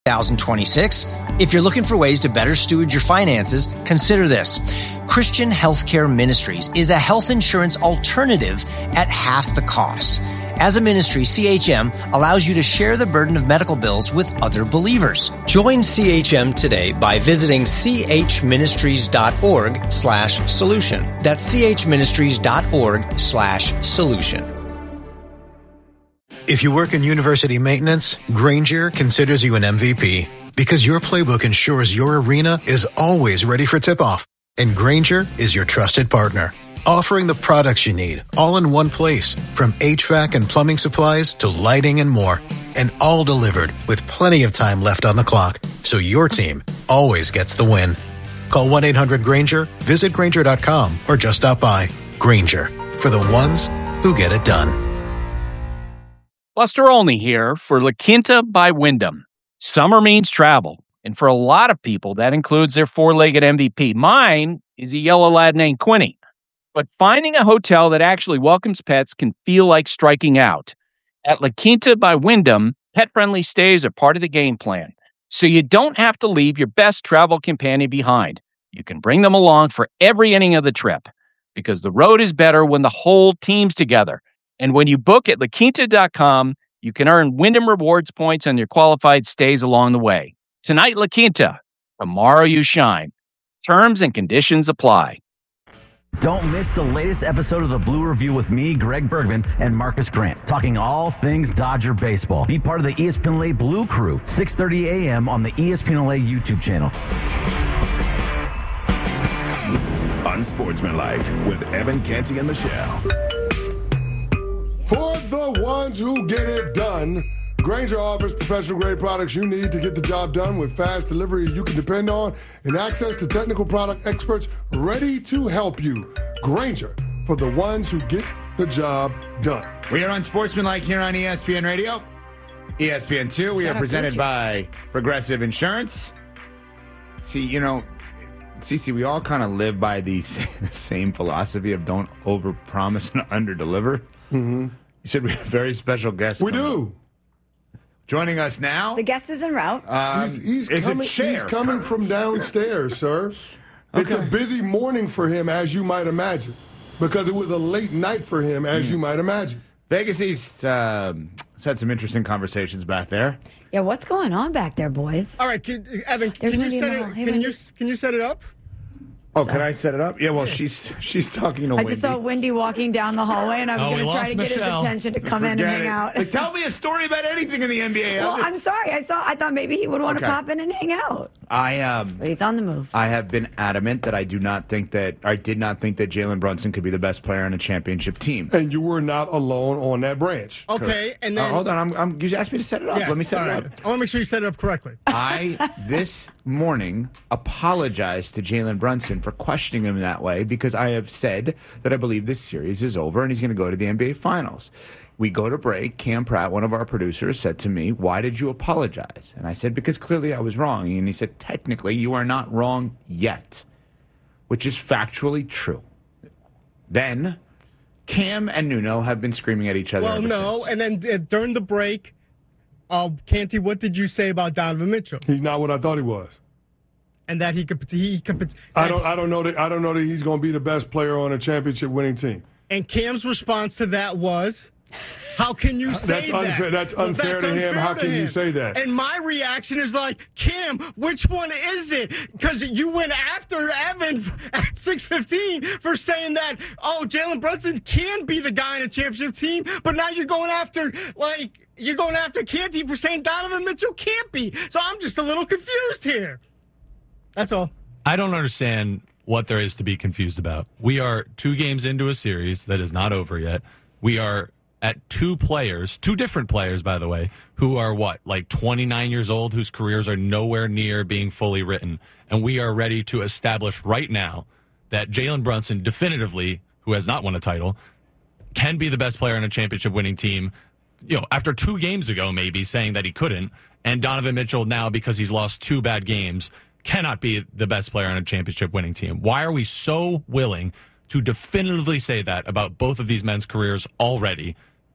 2026. If you're looking for ways to better steward your finances, consider this. Christian Healthcare Ministries is a health insurance alternative at half the cost. As a ministry, CHM allows you to share the burden of medical bills with other believers. Join CHM today by visiting chministries.org/solution. That's chministries.org/solution. If you work in university maintenance, Grainger considers you an MVP because your playbook ensures your arena is always ready for tip-off. And Grainger is your trusted partner, offering the products you need all in one place, from HVAC and plumbing supplies to lighting and more, and all delivered with plenty of time left on the clock, so your team always gets the win. Call 1-800-GRAINGER, visit Grainger.com, or just stop by. Grainger, for the ones who get it done. Buster Olney here for La Quinta by Wyndham. Summer means travel, and for a lot of people, that includes their four-legged MVP. Mine is a yellow lad named Quinny. But finding a hotel that actually welcomes pets can feel like striking out. At La Quinta by Wyndham, pet-friendly stays are part of the game plan, so you don't have to leave your best travel companion behind. You can bring them along for every inning of the trip, because the road is better when the whole team's together. And when you book at LaQuinta.com, you can earn Wyndham Rewards points on your qualified stays along the way. Tonight, La Quinta. Tomorrow, you shine. Terms and conditions apply. Don't miss the latest episode of the Blue Review with me, Greg Bergman, and Marcus Grant, talking all things Dodger baseball. Be part of the ESPN LA Blue Crew, 6:30 a.m. on the ESPN LA YouTube channel. Unsportsmanlike with Evan Canty and Michelle. For the ones who get it done, Grainger offers professional-grade products you need to get the job done with fast delivery you can depend on and access to technical product experts ready to help you. Grainger, for the ones who get the job done. We are on Sportsmanlike here on ESPN Radio. ESPN2, we are presented by Progressive Insurance. See, Cece, we all kind of live by the same philosophy of don't overpromise and underdeliver. Mm-hmm. You said we have a very special guest. We do. Joining us now. The guest is en route. He's coming from downstairs, sir. It's a busy morning for him, as you might imagine, because it was a late night for him, as you might imagine. Vegas East had some interesting conversations back there. Yeah, what's going on back there, boys? All right, Evan, can you set it up? Oh, can I set it up? Yeah, well, she's talking to Wendy. I just saw Wendy walking down the hallway, and I was going to try to get his attention to come in and hang out. Like, tell me a story about anything in the NBA. Well, I'm sorry. I thought maybe he would want to pop in and hang out. But he's on the move. I have been adamant that I did not think that Jalen Brunson could be the best player on a championship team. And you were not alone on that branch. Okay, correct. And then hold on. You asked me to set it up. Yes, let me set it up. I want to make sure you set it up correctly. This morning apologized to Jalen Brunson for questioning him that way because I have said that I believe this series is over and he's going to go to the NBA Finals. We go to break. Cam Pratt, one of our producers, said to me, "Why did you apologize?" And I said, "Because clearly I was wrong." And he said, "Technically, you are not wrong yet," which is factually true. Then Cam and Nuno have been screaming at each other ever since. And then during the break, Canty, what did you say about Donovan Mitchell? He's not what I thought he was. And that he could. I don't know that he's going to be the best player on a championship winning team. And Cam's response to that was, "How can you say that? That's unfair to him. How can you say that?" And my reaction is like, Cam, which one is it? Because you went after Evan at 6:15 for saying that, Jalen Brunson can be the guy in a championship team, but now you're going after Canty for saying Donovan Mitchell can't be. So I'm just a little confused here. That's all. I don't understand what there is to be confused about. We are 2 games into a series that is not over yet. We are at 2 different players, by the way, who are 29 years old, whose careers are nowhere near being fully written. And we are ready to establish right now that Jalen Brunson definitively, who has not won a title, can be the best player on a championship winning team. After 2 games ago, maybe saying that he couldn't, and Donovan Mitchell now, because he's lost 2 bad games, cannot be the best player on a championship winning team. Why are we so willing to definitively say that about both of these men's careers already?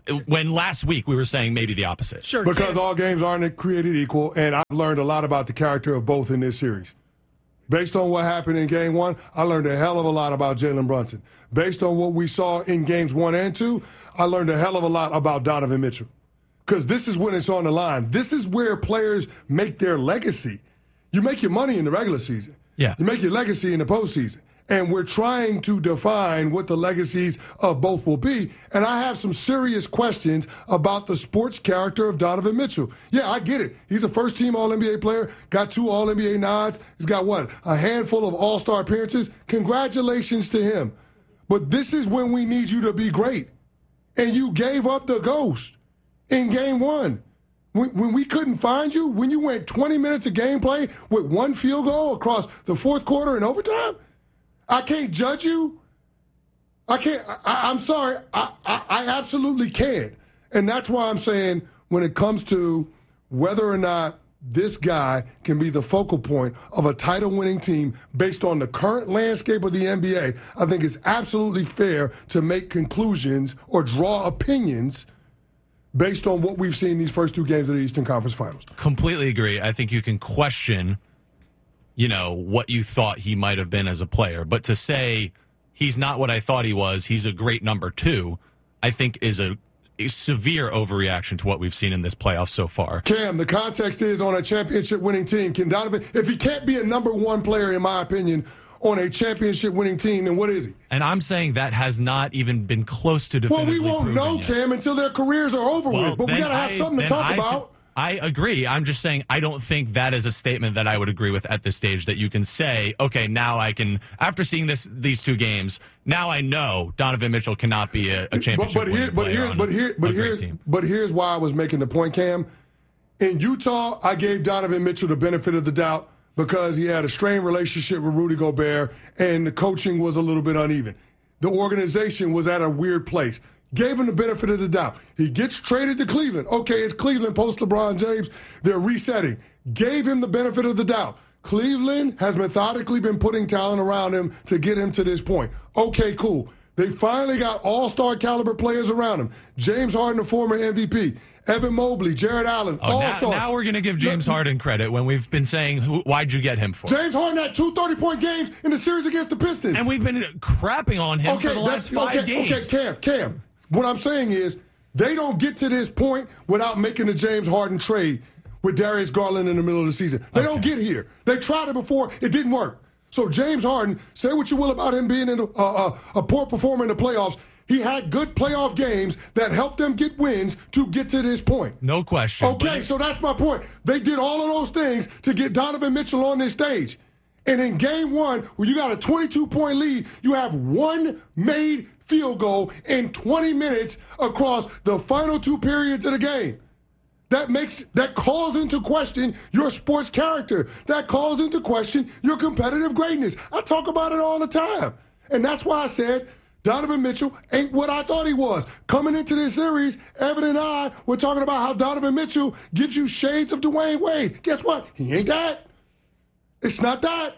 when last week we were saying maybe the opposite. Sure. Because all games aren't created equal, and I've learned a lot about the character of both in this series. Based on what happened in Game 1, I learned a hell of a lot about Jalen Brunson. Based on what we saw in Games 1 and 2, I learned a hell of a lot about Donovan Mitchell. Because this is when it's on the line. This is where players make their legacy. You make your money in the regular season. Yeah. You make your legacy in the postseason. And we're trying to define what the legacies of both will be. And I have some serious questions about the sports character of Donovan Mitchell. Yeah, I get it. He's a first-team All-NBA player, got 2 All-NBA nods. He's got, a handful of All-Star appearances. Congratulations to him. But this is when we need you to be great. And you gave up the ghost in Game 1. When we couldn't find you, when you went 20 minutes of gameplay with 1 field goal across the fourth quarter and overtime, I can't judge you. I can't. I'm sorry. I absolutely can't. And that's why I'm saying when it comes to whether or not this guy can be the focal point of a title-winning team based on the current landscape of the NBA, I think it's absolutely fair to make conclusions or draw opinions based on what we've seen these first 2 games of the Eastern Conference Finals. Completely agree. I think you can question what you thought he might have been as a player. But to say he's not what I thought he was, he's a great number 2, I think is a severe overreaction to what we've seen in this playoff so far. Cam, the context is on a championship-winning team. Can Donovan, if he can't be a number 1 player, in my opinion, on a championship-winning team, then what is he? And I'm saying that has not even been close to definitively Well, we won't know, yet. Cam, until their careers are over with. But we got to have something to talk about. I agree. I'm just saying I don't think that is a statement that I would agree with at this stage, that you can say, okay, now I can, after seeing these 2 games, now I know Donovan Mitchell cannot be a championship But here's why I was making the point, Cam. In Utah, I gave Donovan Mitchell the benefit of the doubt because he had a strained relationship with Rudy Gobert and the coaching was a little bit uneven. The organization was at a weird place. Gave him the benefit of the doubt. He gets traded to Cleveland. Okay, it's Cleveland post LeBron James. They're resetting. Gave him the benefit of the doubt. Cleveland has methodically been putting talent around him to get him to this point. Okay, cool. They finally got all-star caliber players around him. James Harden, the former MVP. Evan Mobley, Jared Allen, all-star. Now we're going to give James Harden credit when we've been saying, why'd you get him for? James Harden had 2 30-point games in the series against the Pistons. And we've been crapping on him for the last 5 games. Okay, Cam. What I'm saying is they don't get to this point without making the James Harden trade with Darius Garland in the middle of the season. They don't get here. They tried it before. It didn't work. So James Harden, say what you will about him being a poor performer in the playoffs, he had good playoff games that helped them get wins to get to this point. No question. Okay, so that's my point. They did all of those things to get Donovan Mitchell on this stage. And in Game 1, where you got a 22-point lead, you have 1 made field goal in 20 minutes across the final 2 periods of the game. That calls into question your sports character. That calls into question your competitive greatness. I talk about it all the time. And that's why I said Donovan Mitchell ain't what I thought he was. Coming into this series, Evan and I were talking about how Donovan Mitchell gives you shades of Dwayne Wade. Guess what? He ain't that. It's not that.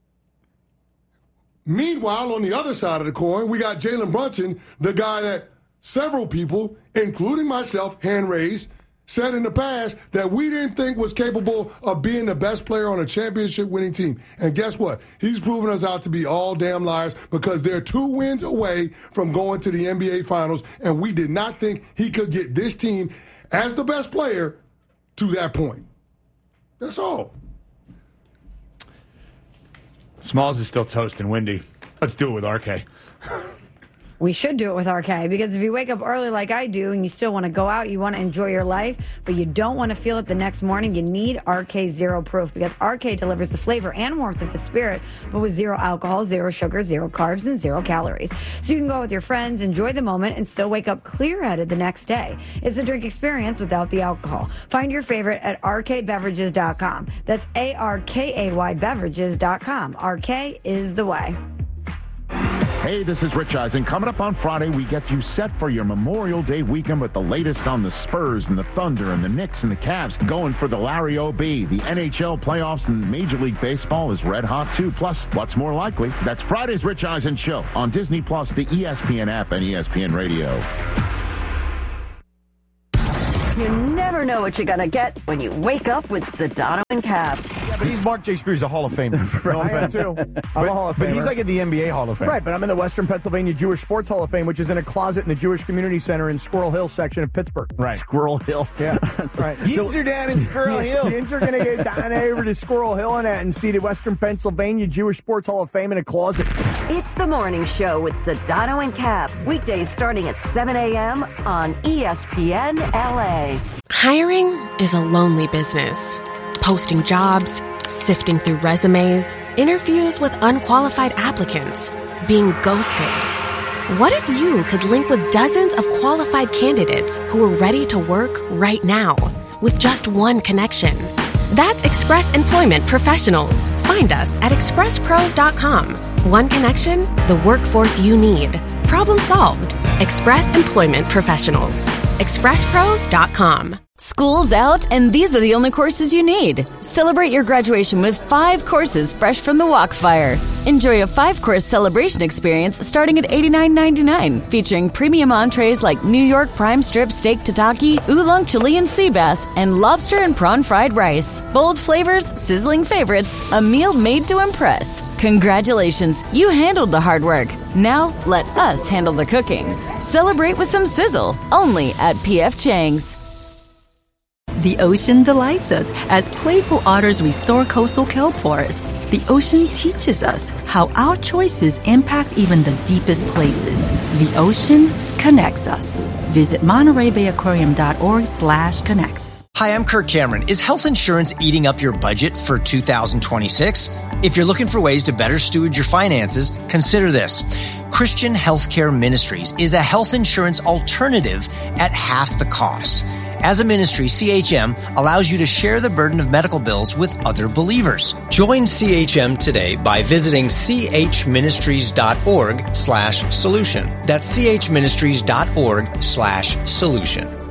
Meanwhile, on the other side of the coin, we got Jalen Brunson, the guy that several people, including myself, hand raised, said in the past that we didn't think was capable of being the best player on a championship-winning team. And guess what? He's proven us out to be all damn liars because they're 2 wins away from going to the NBA Finals, and we did not think he could get this team as the best player to that point. That's all. Smalls is still toast and windy. Let's do it with RK. We should do it with RK, because if you wake up early like I do and you still want to go out, you want to enjoy your life, but you don't want to feel it the next morning, you need RK Zero Proof, because RK delivers the flavor and warmth of the spirit, but with 0 alcohol, 0 sugar, 0 carbs, and 0 calories. So you can go with your friends, enjoy the moment, and still wake up clear-headed the next day. It's a drink experience without the alcohol. Find your favorite at rkbeverages.com. That's ARKAY beverages.com. RK is the way. Hey, this is Rich Eisen. Coming up on Friday, we get you set for your Memorial Day weekend with the latest on the Spurs and the Thunder and the Knicks and the Cavs going for the Larry O.B. The NHL playoffs and Major League Baseball is red hot, too. Plus, what's more likely? That's Friday's Rich Eisen Show on Disney+, the ESPN app, and ESPN Radio. You never know what you're going to get when you wake up with Sedano and Cap. Yeah, but he's Mark J. Spears, a Hall of Famer. No offense. I am too. I'm a Hall of Famer. But he's like at the NBA Hall of Fame. Right, but I'm in the Western Pennsylvania Jewish Sports Hall of Fame, which is in a closet in the Jewish Community Center in Squirrel Hill section of Pittsburgh. Right. Squirrel Hill. Yeah, right. Yins are down in Squirrel Hill. Yins are going to get down over to Squirrel Hill and see the Western Pennsylvania Jewish Sports Hall of Fame in a closet. It's the morning show with Sedano and Cap. Weekdays starting at 7 a.m. on ESPN LA. Hiring is a lonely business. Posting jobs, sifting through resumes, interviews with unqualified applicants, being ghosted. What if you could link with dozens of qualified candidates who are ready to work right now with just one connection? That's Express Employment Professionals. Find us at expresspros.com. One connection, the workforce you need. Problem solved. Express Employment Professionals. expresspros.com. School's out, and these are the only courses you need. Celebrate your graduation with 5 courses fresh from the Walkfire. Enjoy a 5-course celebration experience starting at $89.99, featuring premium entrees like New York prime strip steak tataki, oolong Chilean sea bass, and lobster and prawn fried rice. Bold flavors, sizzling favorites, a meal made to impress. Congratulations, you handled the hard work. Now, let us handle the cooking. Celebrate with some sizzle, only at P.F. Chang's. The ocean delights us as playful otters restore coastal kelp forests. The ocean teaches us how our choices impact even the deepest places. The ocean connects us. Visit MontereyBayAquarium.org/connects. Hi, I'm Kirk Cameron. Is health insurance eating up your budget for 2026? If you're looking for ways to better steward your finances, consider this. Christian Healthcare Ministries is a health insurance alternative at half the cost. As a ministry, CHM allows you to share the burden of medical bills with other believers. Join CHM today by visiting chministries.org/solution. That's chministries.org/solution.